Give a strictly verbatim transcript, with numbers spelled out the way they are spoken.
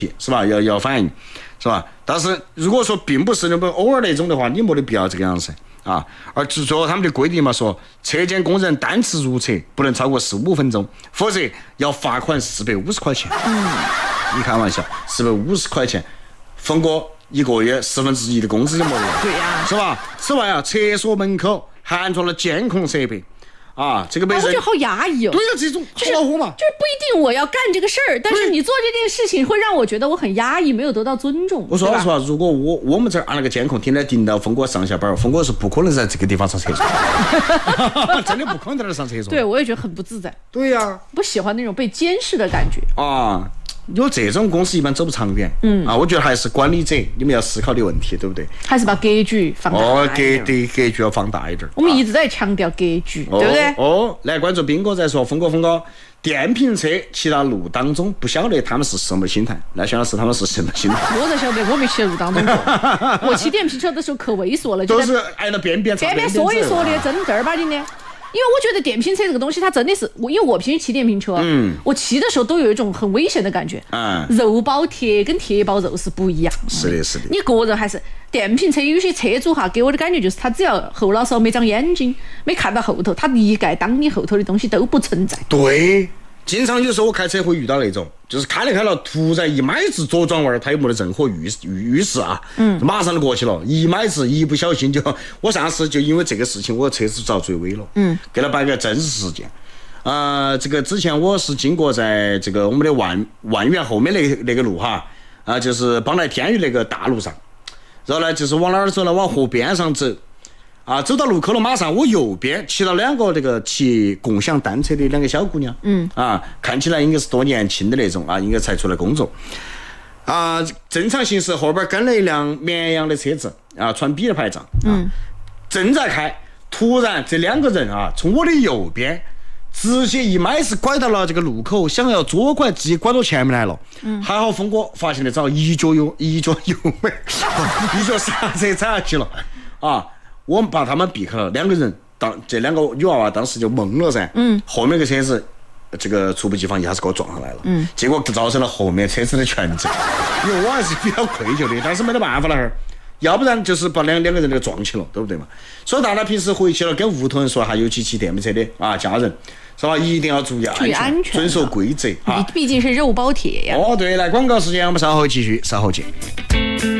是吧？要要反应，是吧？但是如果说并不是那么偶尔那种的话，你没得必要这个样子啊。而最后他们的规定嘛，说车间工人单次入车不能超过十五分钟，否则要罚款四百五十块钱。嗯，你开玩笑，四百五十块钱，分过一个月四分之一的工资就没了。 对呀、啊， 是吧？此外啊，厕所门口含着了监控设备。啊，这个被人、 啊、我觉得好压抑哦。 对呀、啊，这种就是恼火嘛， 就是不一定我要干这个事儿，但是你做这件事情会让我觉得我很压抑，没有得到尊重。 我说实话，如果我我们这儿按那个监控，天天盯到峰哥上下班，峰哥是不可能在这个地方上厕所，真的不可能在那上厕所。 对，我也觉得很不自在。 对呀、啊， 不喜欢那种被监视的感觉啊。有这种公司一般走不长远，嗯啊，我觉得还是管理者你们要思考的问题，对不对？ 还是把格局放大一点。 哦，格的格局要放大一点。 我们一直在强调格局， 啊、 对不对？ 哦，来关注斌哥在说，峰哥峰哥，电瓶车骑到路当中，不晓得他们是什么心态。来，薛老师他们是什么心态？ 我才晓得，我没骑在路当中过。我骑电瓶车的时候可猥琐了， 都是挨到边边边边说一说的，真正儿八经的。因为我觉得电瓶车这个东西，它真的是我，因为我平时骑电瓶车，嗯，我骑的时候都有一种很危险的感觉，嗯，肉包铁跟铁包肉是不一样， 是的，是的。 你个人还是电瓶车，有些车主哈给我的感觉就是，他只要后脑勺没长眼睛，没看到后头，他一概当你后头的东西都不存在。 对。经常有时候我开车会遇到那种，就是开了开了，突然一迈子左转弯，他又没得任何预预预示啊，嗯，马上就过去了，一迈子一不小心就，我上次就因为这个事情，我车子遭追尾了，嗯，给他摆个真实事件。呃，这个之前我是经过在这个我们的万万源后面那那个路哈，啊、呃，就是邦来天域那个大路上，然后呢就是往哪儿走呢？往河边上走。啊，走到路口了，马上我右边骑到两个这个骑共享单车的两个小姑娘，嗯，啊，看起来应该是多年轻的那种啊，应该才出来工作。啊，正常行驶，后边跟了一辆绵阳的车子，啊，传 B 的牌照，啊、嗯，正在开，突然这两个人啊，从我的右边直接一迈是拐到了这个路口，想要左拐，直接拐到前面来了。嗯，还好峰哥发现得早，一脚油一脚油门，一脚刹车踩下去了，啊。我们把他们避开了，两个人当这两个女娃娃当时就懵了噻，嗯，后面个车子这个猝不及防一下子给我撞上来了，嗯，结果造成了后面车子的全责，因为我还是比较愧疚的，但是没得办法了，要不然就是把两两个人给撞起了，对不对嘛？所以大家平时回去了跟屋头人说哈，尤其骑电瓶车的啊家人，是吧？一定要注意安全， 安全遵守规则啊， 毕竟是肉包铁呀。 哦，对，来广告时间，我们稍后继续，稍后见。